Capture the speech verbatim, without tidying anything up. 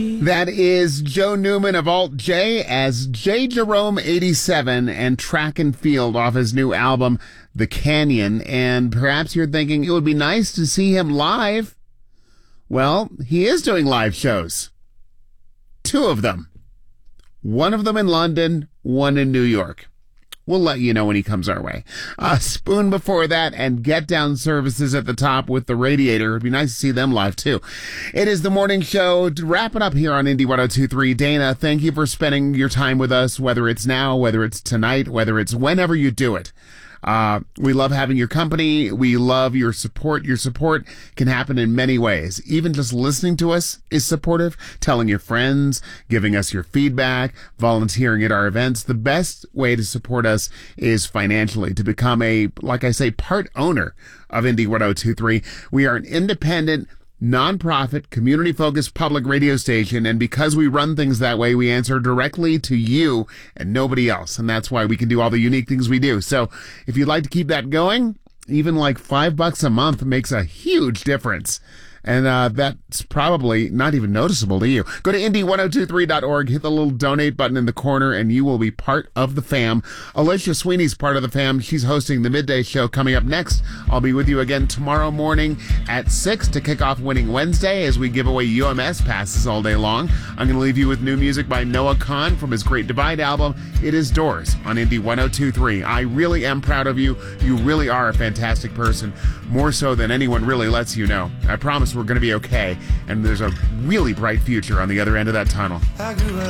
That is Joe Newman of Alt J as J. Jerome eighty-seven and Track and Field off his new album, The Canyon. And perhaps you're thinking it would be nice to see him live. Well, he is doing live shows. Two of them. One of them in London, one in New York. We'll let you know when he comes our way. Uh, Spoon before that and Get Down Services at the top with The Radiator. It'd be nice to see them live, too. It is the morning show. Wrapping up here on Indie one oh two point three. Dana, thank you for spending your time with us, whether it's now, whether it's tonight, whether it's whenever you do it. Uh, we love having your company. We love your support. Your support can happen in many ways. Even just listening to us is supportive. Telling your friends, giving us your feedback, volunteering at our events. The best way to support us is financially, to become a, like I say, part owner of Indie one oh two point three. We are an independent, nonprofit, community-focused public radio station, and because we run things that way, we answer directly to you and nobody else, and that's why we can do all the unique things we do. So if you'd like to keep that going, even like five bucks a month makes a huge difference. And uh, that's probably not even noticeable to you. Go to indie one oh two three dot org, hit the little donate button in the corner, and you will be part of the fam. Alicia Sweeney's part of the fam. She's hosting the midday show coming up next. I'll be with you again tomorrow morning at six to kick off Winning Wednesday as we give away U M S passes all day long. I'm going to leave you with new music by Noah Kahan from his Great Divide album. It is Doors on Indie one oh two point three. I really am proud of you. You really are a fantastic person, more so than anyone really lets you know. I promise we're going to be okay, and there's a really bright future on the other end of that tunnel.